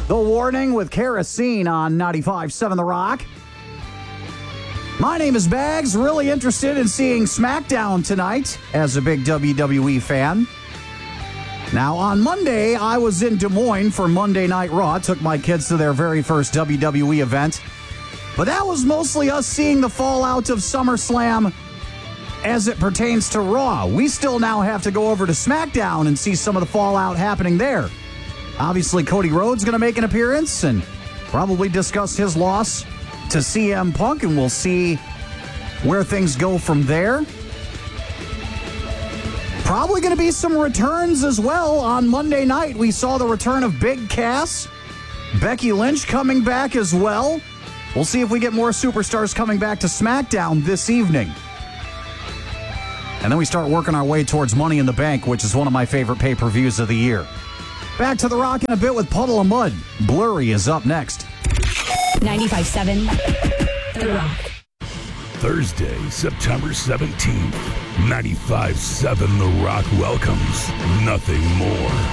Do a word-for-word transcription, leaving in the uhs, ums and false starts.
The Warning with Kerosene on ninety-five point seven The Rock. My name is Bags, really interested in seeing SmackDown tonight as a big W W E fan. Now, on Monday, I was in Des Moines for Monday Night Raw, took my kids to their very first W W E event. But that was mostly us seeing the fallout of SummerSlam as it pertains to Raw. We still now have to go over to SmackDown and see some of the fallout happening there. Obviously, Cody Rhodes going to make an appearance and probably discuss his loss to C M Punk, and we'll see where things go from there. Probably going to be some returns as well. On Monday night, we saw the return of Big Cass. Becky Lynch coming back as well. We'll see if we get more superstars coming back to SmackDown this evening. And then we start working our way towards Money in the Bank, which is one of my favorite pay-per-views of the year. Back to The Rock in a bit with Puddle of Mudd. Blurry is up next. ninety-five point seven The Rock. Thursday, September seventeenth, ninety-five point seven The Rock welcomes Nothing More.